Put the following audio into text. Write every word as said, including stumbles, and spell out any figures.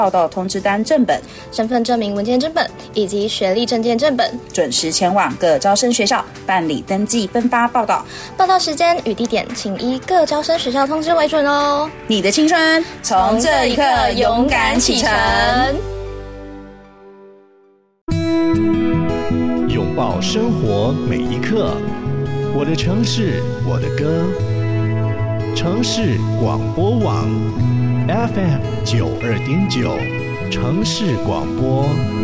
报到通知单正本、 身份证明文件正本以及学历证件正本， 准时前往各招生学校办理登记分发报到。 报到时间与地点请依各招生学校通知为准哦。 你的青春从这一刻勇敢启程。 拥抱生活每一刻，我的城市，我的歌。城市广播网 F M 九二点九，城市广播。